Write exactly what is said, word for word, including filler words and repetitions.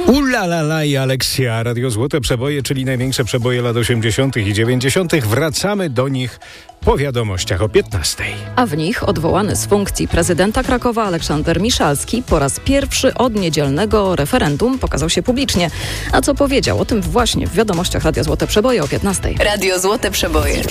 Ulalala i Aleksia, Radio Złote Przeboje, czyli największe przeboje lat osiemdziesiątych i dziewięćdziesiątych. Wracamy do nich po wiadomościach o piętnastej. A w nich odwołany z funkcji prezydenta Krakowa Aleksander Miszalski po raz pierwszy od niedzielnego referendum pokazał się publicznie. A co powiedział o tym właśnie w wiadomościach Radio Złote Przeboje o piętnastej. Radio Złote Przeboje.